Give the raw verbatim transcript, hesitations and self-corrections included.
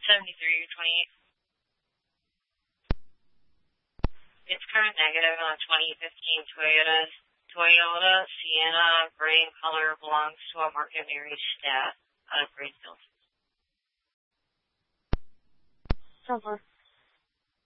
seventy-three twenty-eight. It's current negative on a twenty fifteen Toyota. Toyota Sienna gray in color belongs to a market area stat out of Greenfield. So far.